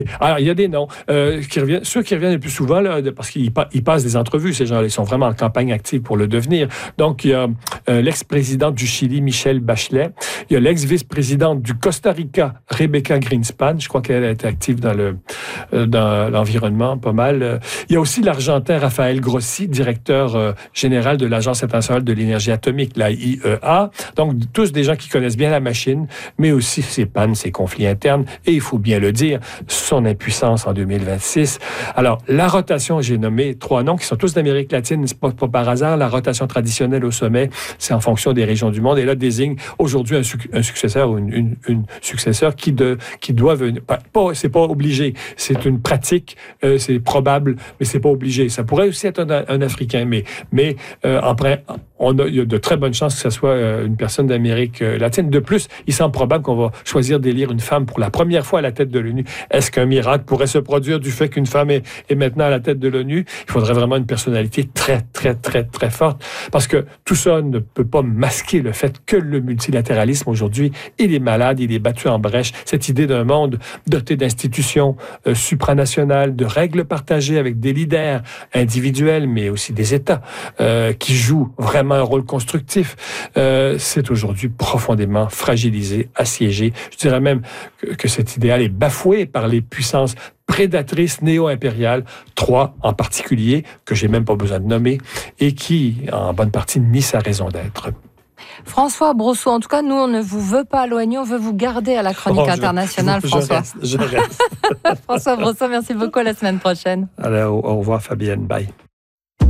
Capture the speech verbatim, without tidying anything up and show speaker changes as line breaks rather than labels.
Alors, il y a des noms euh, qui reviennent, ceux qui reviennent le plus souvent, là, de, parce qu'ils pa- ils passent des entrevues, ces gens-là, ils sont vraiment en campagne active pour le devenir. Donc, il y a euh, l'ex-présidente du Chili, Michelle Bachelet. Il y a l'ex-vice-présidente du Costa Rica, Rebecca Greenspan. Je crois qu'elle a été active dans, le, euh, dans l'environnement, pas mal. Il y a aussi l'Argentin Rafael Grossi, directeur euh, général de l'Agence internationale de l'énergie atomique, la I E A. Donc, tous des gens qui connaissent bien la machine, mais aussi ses pannes, ses conflits internes. Et il faut bien le dire, son impuissance en deux mille vingt-six. Alors, la rotation, j'ai nommé trois noms qui sont tous d'Amérique latine, c'est pas, pas par hasard. La rotation traditionnelle au sommet, c'est en fonction des régions du monde. Et là, désigne aujourd'hui un, suc- un successeur ou une, une, une successeur qui, de, qui doit venir. Pas, pas, c'est pas obligé. C'est une pratique, euh, c'est probable, mais c'est pas obligé. Ça pourrait aussi être un, un Africain, mais, mais euh, en, on a, il y a de très bonnes chances que ce soit euh, une personne d'Amérique euh, latine. De plus, il semble probable qu'on va choisir d'élire une femme pour la première fois à la tête de l'ONU. Est-ce qu'un miracle pourrait se produire du fait qu'une femme est, est maintenant à la tête de l'ONU? Il faudrait vraiment une personnalité très, très, très, très forte, parce que tout ça ne peut pas masquer le fait que le multilatéralisme, aujourd'hui, il est malade, il est battu en brèche. Cette idée d'un monde doté d'institutions euh, supranationales, de règles partagées avec des leaders individuels, mais aussi des États, euh, qui jouent vraiment un rôle constructif, euh, c'est aujourd'hui profondément fragilisé, assiégé. Je dirais même que, que cet idéal est bafoué par les puissances prédatrices néo-impériales, trois en particulier, que j'ai même pas besoin de nommer, et qui, en bonne partie, nient sa raison d'être.
François Brosseau, en tout cas, nous, on ne vous veut pas à l'ONU, on veut vous garder à la chronique oh, internationale,
je,
François.
Je reste, je reste.
François Brosseau, merci beaucoup, à la semaine prochaine.
Alors, au revoir Fabienne, bye.